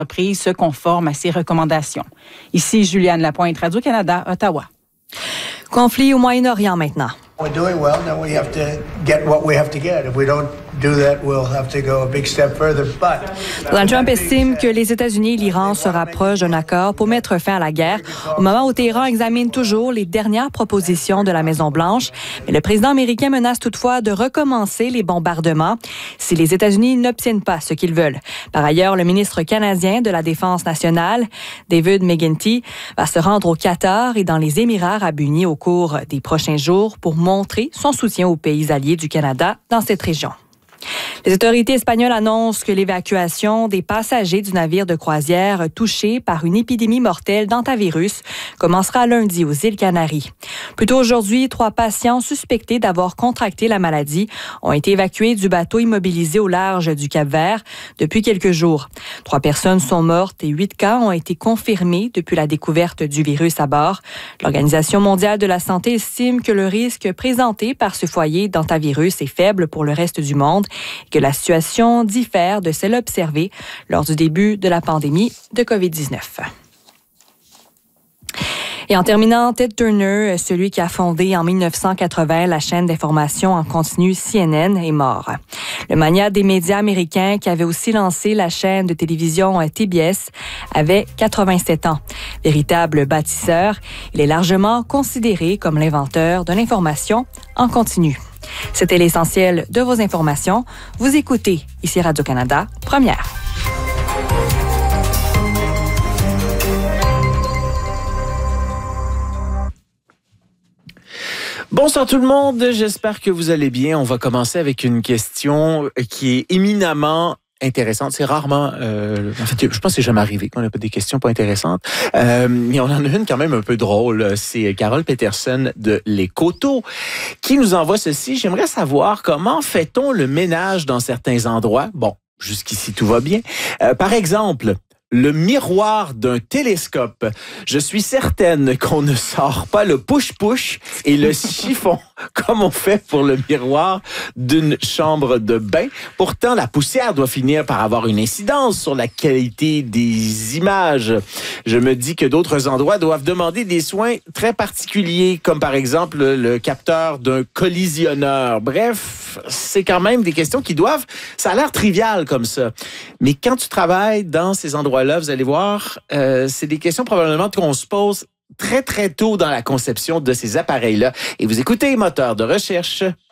entreprises se conforment à ces recommandations. Ici, Juliane Lapointe, Radio-Canada, Ottawa. Conflit au Moyen-Orient maintenant. We're doing well. Now we have to get what we have to get. If we don't do that, we'll have to go a big step further. But Donald Trump estime que les États-Unis et l'Iran se rapprochent d'un accord pour mettre fin à la guerre, au moment où Téhéran examine toujours les dernières propositions de la Maison-Blanche. Mais le président américain menace toutefois de recommencer les bombardements si les États-Unis n'obtiennent pas ce qu'ils veulent. Par ailleurs, le ministre canadien de la Défense nationale, David McGuinty, va se rendre au Qatar et dans les Émirats arabes unis au cours des prochains jours pour montrer son soutien aux pays alliés du Canada dans cette région. Les autorités espagnoles annoncent que l'évacuation des passagers du navire de croisière touché par une épidémie mortelle d'hantavirus commencera lundi aux îles Canaries. Plus tôt aujourd'hui, 3 patients suspectés d'avoir contracté la maladie ont été évacués du bateau immobilisé au large du Cap-Vert depuis quelques jours. 3 personnes sont mortes et 8 cas ont été confirmés depuis la découverte du virus à bord. L'Organisation mondiale de la santé estime que le risque présenté par ce foyer d'hantavirus est faible pour le reste du monde et que la situation diffère de celle observée lors du début de la pandémie de COVID-19. Et en terminant, Ted Turner, celui qui a fondé en 1980 la chaîne d'information en continu CNN, est mort. Le magnat des médias américains qui avait aussi lancé la chaîne de télévision TBS avait 87 ans. Véritable bâtisseur, il est largement considéré comme l'inventeur de l'information en continu. C'était l'essentiel de vos informations. Vous écoutez ici Radio-Canada, Première. Bonsoir tout le monde, j'espère que vous allez bien. On va commencer avec une question qui est éminemment intéressante. C'est rarement, en fait, je pense que c'est jamais arrivé qu'on n'a pas des questions pas intéressantes. Mais on en a une quand même un peu drôle. C'est Carole Peterson de Les Coteaux qui nous envoie ceci. J'aimerais savoir comment fait-on le ménage dans certains endroits. Bon, jusqu'ici tout va bien. Par exemple, le miroir d'un télescope. Je suis certaine qu'on ne sort pas le push-push et le chiffon comme on fait pour le miroir d'une chambre de bain. Pourtant, la poussière doit finir par avoir une incidence sur la qualité des images. Je me dis que d'autres endroits doivent demander des soins très particuliers, comme par exemple le capteur d'un collisionneur. Bref, c'est quand même des questions qui doivent... Ça a l'air trivial comme ça. Mais quand tu travailles dans ces endroits-là, vous allez voir, c'est des questions probablement qu'on se pose très, très tôt dans la conception de ces appareils-là. Et vous écoutez Moteur de recherche